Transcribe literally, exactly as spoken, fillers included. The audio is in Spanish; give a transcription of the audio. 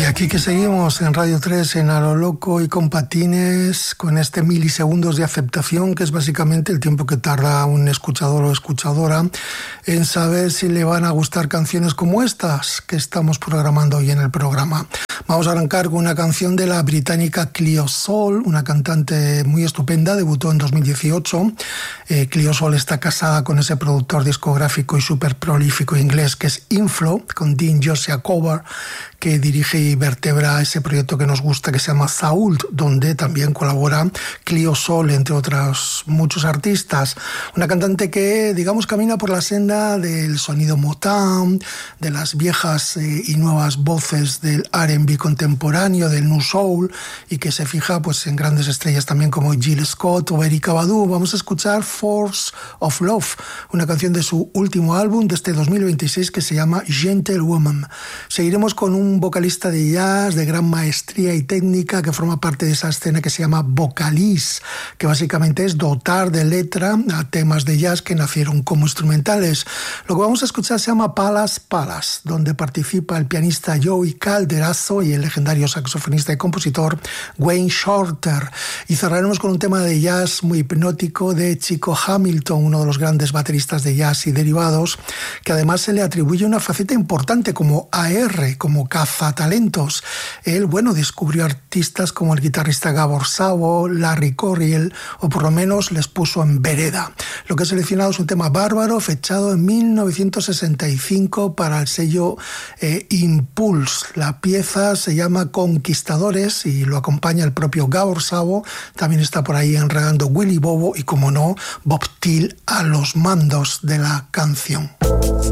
Y aquí que seguimos en Radio tres, en A lo Loco y con Patines, con este milisegundos de aceptación, que es básicamente el tiempo que tarda un escuchador o escuchadora en saber si le van a gustar canciones como estas que estamos programando hoy en el programa. Vamos a arrancar con una canción de la británica Cleo Sol, una cantante muy estupenda, debutó en dos mil dieciocho. Eh, Cleo Sol está casada con ese productor discográfico y súper prolífico inglés que es Inflo, con Dean Josiah Cover, que dirige y vertebra ese proyecto que nos gusta que se llama Sault, donde también colabora Cleo Sol, entre otros muchos artistas. Una cantante que, digamos, camina por la senda del sonido Motown, de las viejas eh, y nuevas voces del R and B contemporáneo, del New Soul, y que se fija pues en grandes estrellas también como Jill Scott o Erykah Badu. Vamos a escuchar Force of Love, una canción de su último álbum de este dos mil veintiséis que se llama Gentlewoman. Seguiremos con un vocalista de jazz de gran maestría y técnica que forma parte de esa escena que se llama Vocalize, que básicamente es dotar de letra a temas de jazz que nacieron como instrumentales. Lo que vamos a escuchar se llama Palace Palace, donde participa el pianista Joey Calderazzo y el legendario saxofonista y compositor Wayne Shorter. Y cerraremos con un tema de jazz muy hipnótico de Chico Hamilton, uno de los grandes bateristas de jazz y derivados, que además se le atribuye una faceta importante como A R, como cazatalentos. Él, bueno, descubrió artistas como el guitarrista Gabor Szabo, Larry Coryell, o por lo menos les puso en vereda. Lo que he seleccionado es un tema bárbaro, fechado en mil novecientos sesenta y cinco para el sello eh, Impulse. La pieza se llama Conquistadores y lo acompaña el propio Gabor Szabo. También está por ahí enredando Willy Bobo y, como no, Bob Thiel a los mandos de la canción.